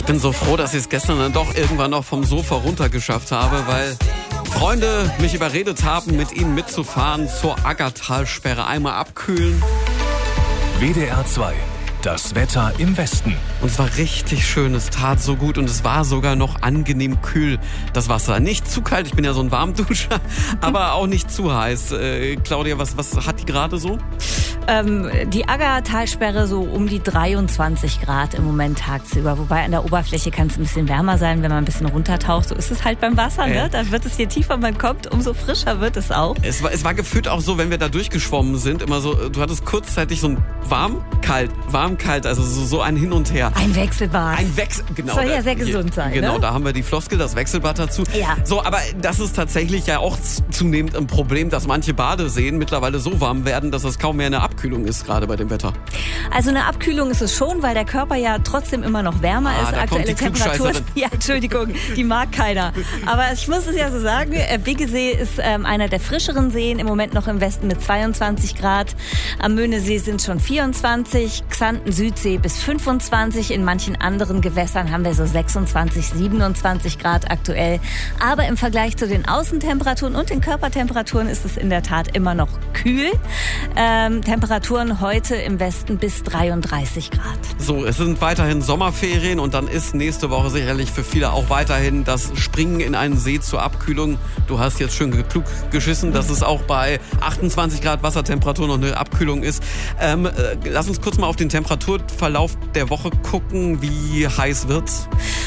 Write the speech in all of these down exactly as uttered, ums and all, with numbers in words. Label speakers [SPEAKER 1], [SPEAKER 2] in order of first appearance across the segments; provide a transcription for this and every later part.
[SPEAKER 1] bin so froh, dass ich es gestern dann doch irgendwann noch vom Sofa runter geschafft habe, weil Freunde mich überredet haben, mit ihnen mitzufahren zur Aggertalsperre. Einmal abkühlen.
[SPEAKER 2] W D R zwei. Das Wetter im Westen.
[SPEAKER 1] Und es war richtig schön, es tat so gut und es war sogar noch angenehm kühl, das Wasser. Nicht zu kalt, ich bin ja so ein Warmduscher, aber auch nicht zu heiß. Äh, Claudia, was, was hat die gerade so?
[SPEAKER 3] Ähm, die Aggertalsperre so um die dreiundzwanzig Grad im Moment tagsüber. Wobei an der Oberfläche kann es ein bisschen wärmer sein, wenn man ein bisschen runtertaucht. So ist es halt beim Wasser, ne?
[SPEAKER 1] Äh.
[SPEAKER 3] Da wird es, je tiefer man kommt, umso frischer wird es auch.
[SPEAKER 1] Es war, es war gefühlt auch so, wenn wir da durchgeschwommen sind, immer so, du hattest kurzzeitig so ein warm, kalt, warm, kalt, also so, so ein Hin und Her.
[SPEAKER 3] Ein Wechselbad.
[SPEAKER 1] Ein Wechsel, genau.
[SPEAKER 3] Soll ja
[SPEAKER 1] da,
[SPEAKER 3] sehr gesund sein,
[SPEAKER 1] Genau,
[SPEAKER 3] ne?
[SPEAKER 1] da haben wir die Floskel, das Wechselbad dazu.
[SPEAKER 3] Ja.
[SPEAKER 1] So, aber das ist tatsächlich ja auch zunehmend ein Problem, dass manche Badeseen mittlerweile so warm werden, dass das kaum mehr eine Abkühlung ist, gerade bei dem Wetter.
[SPEAKER 3] Also eine Abkühlung ist es schon, weil der Körper ja trotzdem immer noch wärmer
[SPEAKER 1] Ah,
[SPEAKER 3] ist.
[SPEAKER 1] da kommt
[SPEAKER 3] Aktuelle
[SPEAKER 1] die
[SPEAKER 3] Temperaturen.
[SPEAKER 1] Klugscheißerin.
[SPEAKER 3] Ja, Entschuldigung, die mag keiner. Aber ich muss es ja so sagen, Biggesee ist ähm, einer der frischeren Seen, im Moment noch im Westen mit zweiundzwanzig Grad. Am Möhnesee sind schon vierundzwanzig, Xanten Südsee bis fünfundzwanzig. In manchen anderen Gewässern haben wir so sechsundzwanzig, siebenundzwanzig Grad aktuell. Aber im Vergleich zu den Außentemperaturen und den Körpertemperaturen ist es in der Tat immer noch kühl. Ähm, Temperaturen heute im Westen bis dreiunddreißig Grad.
[SPEAKER 1] So, es sind weiterhin Sommerferien und dann ist nächste Woche sicherlich für viele auch weiterhin das Springen in einen See zur Abkühlung. Du hast jetzt schön klug geschissen, dass es auch bei achtundzwanzig Grad Wassertemperatur noch eine Abkühlung ist. Ähm, äh, lass uns kurz mal auf den Temperaturverlauf der Woche gucken. Wie heiß wird's?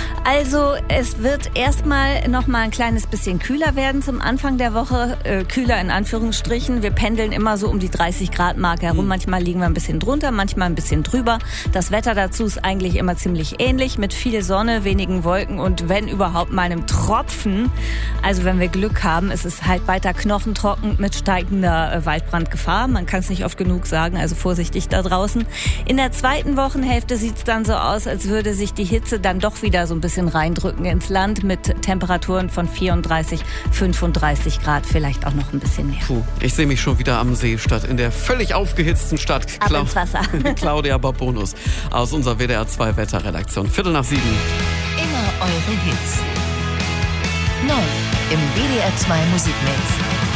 [SPEAKER 3] Also es wird erstmal noch mal ein kleines bisschen kühler werden zum Anfang der Woche. Äh, kühler in Anführungsstrichen. Wir pendeln immer so um die dreißig Grad Marke herum. Manchmal liegen wir ein bisschen drunter, manchmal ein bisschen drüber. Das Wetter dazu ist eigentlich immer ziemlich ähnlich mit viel Sonne, wenigen Wolken und wenn überhaupt mal einem Tropfen. Also wenn wir Glück haben, ist es halt weiter knochentrocken mit steigender äh, Waldbrandgefahr. Man kann es nicht oft genug sagen, also vorsichtig da draußen. In der zweiten Wochenhälfte sieht es dann so aus, als würde sich die Hitze dann doch wieder so ein bisschen reindrücken ins Land mit Temperaturen von vierunddreißig, fünfunddreißig Grad, vielleicht auch noch ein bisschen mehr.
[SPEAKER 1] Puh, ich sehe mich schon wieder am See statt in der völlig aufgehitzten Stadt.
[SPEAKER 3] Ab
[SPEAKER 1] Cla-
[SPEAKER 3] ins Wasser.
[SPEAKER 1] Claudia Bobonus aus unserer W D R zwei Wetterredaktion. Viertel nach sieben.
[SPEAKER 4] Immer eure Hits. Neu im W D R zwei Musikmix.